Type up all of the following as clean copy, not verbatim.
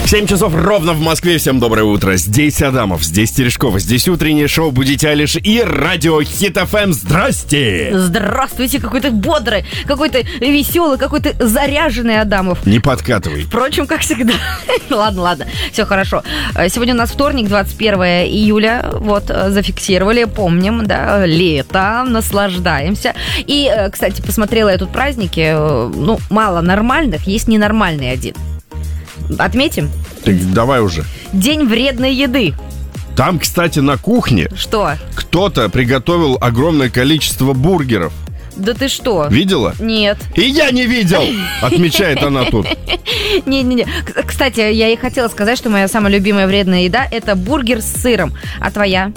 7 часов ровно в Москве. Всем доброе утро. Здесь Адамов, здесь Терешкова, здесь утреннее шоу «Будите Алиш» и радио Хит ФМ. Здрасте! Здравствуйте, какой-то бодрый, какой-то веселый, какой-то заряженный Адамов. Не подкатывай. Впрочем, как всегда. Ладно, все хорошо. Сегодня у нас вторник, 21 июля. Вот, зафиксировали, помним, да, лето, наслаждаемся. И, кстати, посмотрела я тут праздники. Ну, мало нормальных, есть ненормальный один. Отметим? Так давай уже. День вредной еды. Там, кстати, на кухне Что? кто-то приготовил огромное количество бургеров. Да ты что? Видела? Нет. И я не видел, отмечает она тут. Не. Кстати, я и хотела сказать, что моя самая любимая вредная еда – это бургер с сыром. А твоя?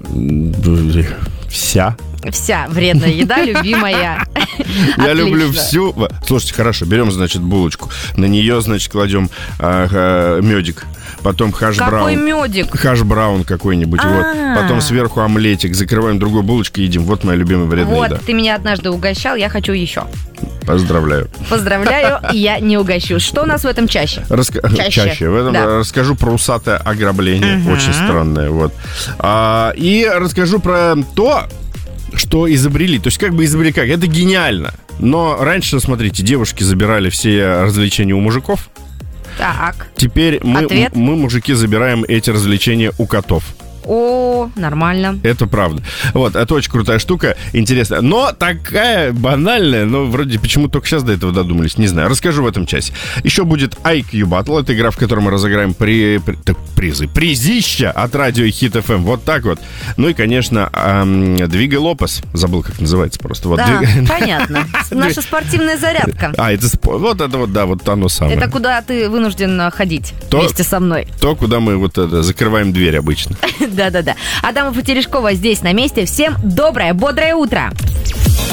Вся вредная еда любимая. Я люблю всю. Слушайте, хорошо, берем, значит, булочку. На нее, значит, кладем медик. Потом хаш-браун. Какой медик? Хаш-браун какой-нибудь. Вот. Потом сверху омлетик. Закрываем другой булочкой и едим. Вот моя любимая вредная еда. Вот, ты меня однажды угощал, я хочу еще. Поздравляю. Я не угощу. Что у нас в этом чаще? Чаще. В этом расскажу про усатое ограбление. Очень странное. Вот. И расскажу про то, что изобрели. То есть как бы изобрели как? Это гениально. Но раньше, смотрите, девушки забирали все развлечения у мужиков. Так. Теперь мы, мужики, забираем эти развлечения у котов. О, нормально. Это правда. Вот, это очень крутая штука, интересная. Но такая банальная, но вроде почему только сейчас до этого додумались, не знаю. Расскажу в этом часе. Еще будет IQ Battle, это игра, в которой мы разыграем призища от радио Хит ФМ. Вот так вот. Ну и, конечно, Двигай Лопес. Забыл, как называется просто. Вот, да, понятно. Наша спортивная зарядка. Вот это вот, да, вот оно самое. Это куда ты вынужден ходить вместе со мной. То, куда мы вот это закрываем дверь обычно. Да. Адамов и Терешкова здесь на месте. Всем доброе, бодрое утро.